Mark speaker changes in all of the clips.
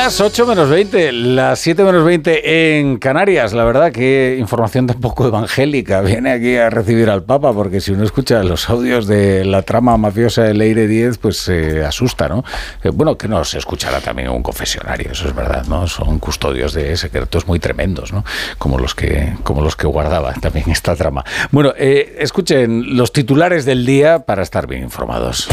Speaker 1: Las 8 menos 20, las 7 menos 20 en Canarias. La verdad que información tampoco evangélica. Viene aquí a recibir al Papa, porque si uno escucha los audios de la trama mafiosa de Leire Díez, pues se asusta, ¿no? Bueno, que no se escuchará también en un confesionario, eso es verdad, ¿no? Son custodios de secretos muy tremendos, ¿no? Como los que guardaba también esta trama. Bueno, escuchen los titulares del día para estar bien informados.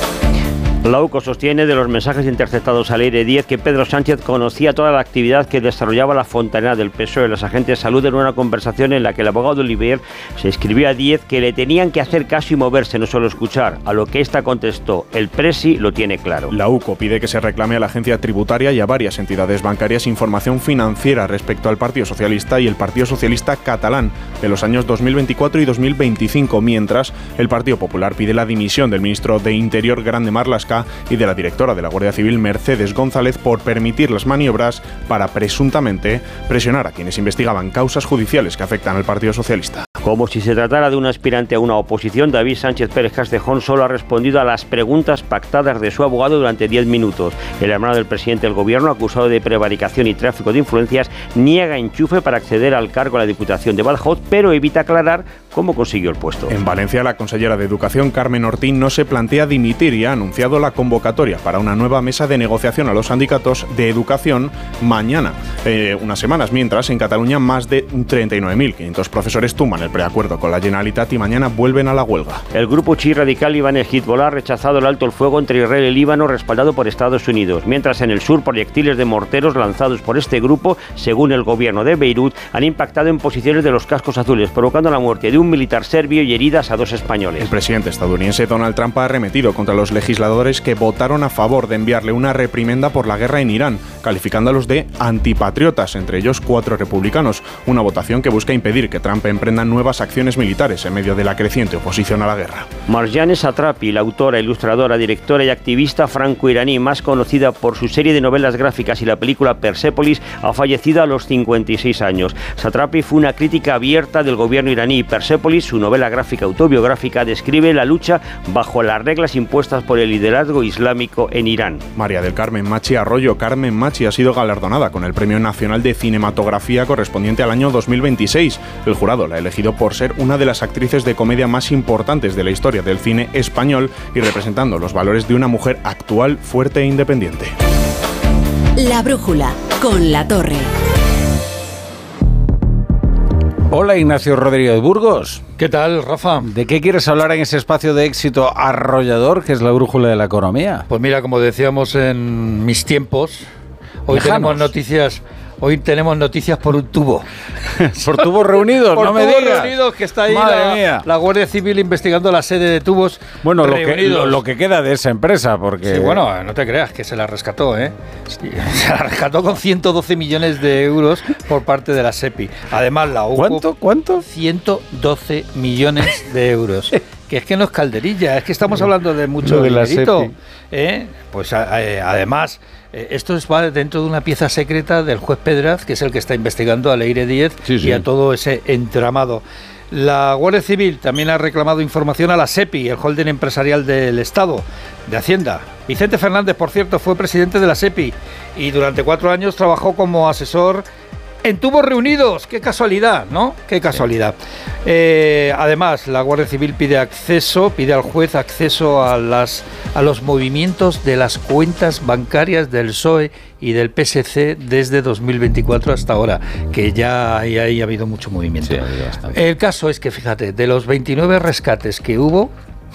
Speaker 2: La UCO sostiene de los mensajes interceptados a Leire Díez que Pedro Sánchez conocía toda la actividad que desarrollaba la fontanera del PSOE. Los agentes de salud en una conversación en la que el abogado Olivier se escribió a Díez que le tenían que hacer caso y moverse, no solo escuchar. A lo que ésta contestó: el Presi lo tiene claro.
Speaker 3: La UCO pide que se reclame a la agencia tributaria y a varias entidades bancarias información financiera respecto al Partido Socialista y el Partido Socialista catalán de los años 2024 y 2025, mientras el Partido Popular pide la dimisión del ministro de Interior, Grande Marlaska, y de la directora de la Guardia Civil, Mercedes González, por permitir las maniobras para presuntamente presionar a quienes investigaban causas judiciales que afectan al Partido Socialista.
Speaker 2: Como si se tratara de un aspirante a una oposición, David Sánchez Pérez Castejón solo ha respondido a las preguntas pactadas de su abogado durante 10 minutos. El hermano del presidente del gobierno, acusado de prevaricación y tráfico de influencias, niega enchufe para acceder al cargo a la Diputación de Badajoz, pero evita aclarar cómo consiguió el puesto.
Speaker 3: En Valencia, la consellera de Educación, Carmen Ortín, no se plantea dimitir y ha anunciado la convocatoria para una nueva mesa de negociación a los sindicatos de educación mañana. Unas semanas, mientras en Cataluña más de 39.500 profesores tumban el preacuerdo con la Generalitat y mañana vuelven a la huelga.
Speaker 2: El grupo chií radical libanés Hezbollah ha rechazado el alto el fuego entre Israel y Líbano respaldado por Estados Unidos, mientras en el sur proyectiles de morteros lanzados por este grupo, según el gobierno de Beirut, han impactado en posiciones de los cascos azules, provocando la muerte de un militar serbio y heridas a 2 españoles.
Speaker 3: El presidente estadounidense Donald Trump ha arremetido contra los legisladores que votaron a favor de enviarle una reprimenda por la guerra en Irán, calificándolos de antipatriotas, entre ellos 4 republicanos, una votación que busca impedir que Trump emprenda nuevas acciones militares en medio de la creciente oposición a la guerra.
Speaker 2: Marjane Satrapi, la autora, ilustradora, directora y activista franco-iraní más conocida por su serie de novelas gráficas y la película Persépolis, ha fallecido a los 56 años. Satrapi fue una crítica abierta del gobierno iraní y Persépolis, su novela gráfica autobiográfica, describe la lucha bajo las reglas impuestas por el liderazgo islámico en Irán.
Speaker 3: María del Carmen Machi Arroyo, Carmen Machi, ha sido galardonada con el Premio Nacional de Cinematografía correspondiente al año 2026. El jurado la ha elegido por ser una de las actrices de comedia más importantes de la historia del cine español y representando los valores de una mujer actual, fuerte e independiente.
Speaker 4: La brújula con La Torre.
Speaker 1: Hola, Ignacio Rodríguez Burgos.
Speaker 5: ¿Qué tal, Rafa?
Speaker 1: ¿De qué quieres hablar en ese espacio de éxito arrollador que es la brújula de la economía?
Speaker 5: Pues mira, como decíamos en mis tiempos, hoy tenemos noticias por un tubo.
Speaker 1: Por tubos reunidos,
Speaker 5: por
Speaker 1: no me
Speaker 5: tubos
Speaker 1: digas.
Speaker 5: reunidos, que está ahí
Speaker 1: la
Speaker 5: Guardia Civil investigando la sede de tubos.
Speaker 1: Bueno,
Speaker 5: reunidos.
Speaker 1: lo que queda de esa empresa, porque...
Speaker 5: Sí, bueno, no te creas, que se la rescató, ¿eh? Se la rescató con 112 millones de euros por parte de la SEPI. Además, la UCO...
Speaker 1: ¿Cuánto?
Speaker 5: 112 millones de euros. Que es que no es calderilla, es que estamos hablando de mucho dinerito. Pues además... Esto va dentro de una pieza secreta del juez Pedraz, que es el que está investigando a Leire Díez y a todo ese entramado. La Guardia Civil también ha reclamado información a la SEPI, el holding empresarial del Estado, de Hacienda. Vicente Fernández, por cierto, fue presidente de la SEPI y durante 4 años trabajó como asesor en tubos reunidos. ¡Qué casualidad!, ¿no? ¡Qué casualidad! Además, la Guardia Civil pide al juez acceso a los movimientos de las cuentas bancarias del PSOE y del PSC desde 2024 hasta ahora, que ya ahí ha habido mucho movimiento. Sí, el caso es que, fíjate, de los 29 rescates que hubo,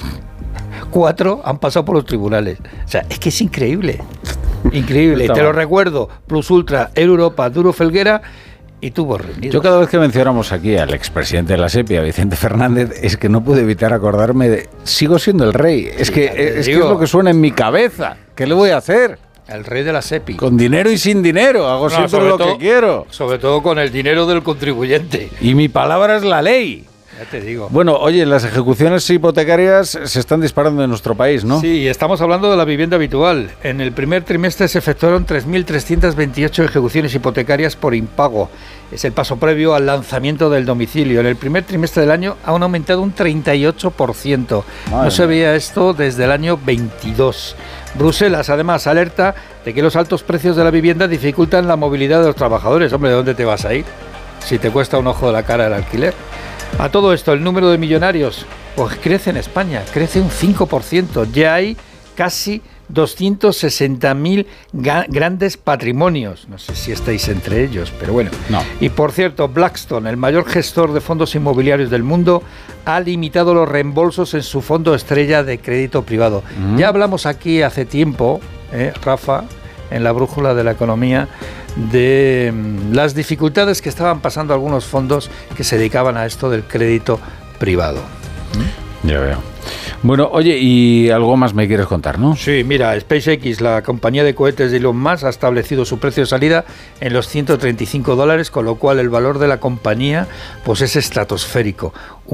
Speaker 5: 4 han pasado por los tribunales. O sea, es que es increíble. Increíble, te lo recuerdo. Plus Ultra, Europa, Duro Felguera y tubos reunidos.
Speaker 1: Yo cada vez que mencionamos aquí al expresidente de la SEPI, a Vicente Fernández, es que no pude evitar acordarme de... Sigo siendo el rey. Es que es lo que suena en mi cabeza. ¿Qué le voy a hacer?
Speaker 5: El rey de la SEPI.
Speaker 1: Con dinero y sin dinero. Hago siempre lo que quiero.
Speaker 5: Sobre todo con el dinero del contribuyente.
Speaker 1: Y mi palabra es la ley.
Speaker 5: Ya te digo.
Speaker 1: Bueno, oye, las ejecuciones hipotecarias se están disparando en nuestro país, ¿no?
Speaker 5: Sí, estamos hablando de la vivienda habitual. En el primer trimestre se efectuaron 3.328 ejecuciones hipotecarias por impago. Es el paso previo al lanzamiento del domicilio. En el primer trimestre del año han aumentado un 38%. No se veía esto desde el año 22. Bruselas, además, alerta de que los altos precios de la vivienda dificultan la movilidad de los trabajadores. Hombre, ¿de dónde te vas a ir si te cuesta un ojo de la cara el alquiler? A todo esto, el número de millonarios pues crece en España, crece un 5%. Ya hay casi 260.000 grandes patrimonios. No sé si estáis entre ellos, pero bueno.
Speaker 1: No.
Speaker 5: Y por cierto, Blackstone, el mayor gestor de fondos inmobiliarios del mundo, ha limitado los reembolsos en su fondo estrella de crédito privado. Ya hablamos aquí hace tiempo, Rafa, en la brújula de la economía, de las dificultades que estaban pasando algunos fondos que se dedicaban a esto del crédito privado.
Speaker 1: Ya veo. Bueno, oye, y algo más me quieres contar, ¿no?
Speaker 5: Sí, mira, SpaceX, la compañía de cohetes de Elon Musk, ha establecido su precio de salida en los $135, con lo cual el valor de la compañía pues es estratosférico,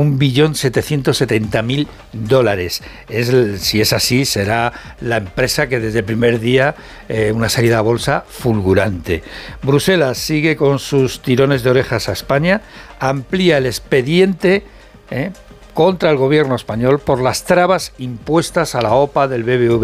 Speaker 5: $1.770.000. Si es así, será la empresa que desde el primer día una salida a bolsa fulgurante. Bruselas sigue con sus tirones de orejas a España, amplía el expediente contra el gobierno español por las trabas impuestas a la OPA del BBVA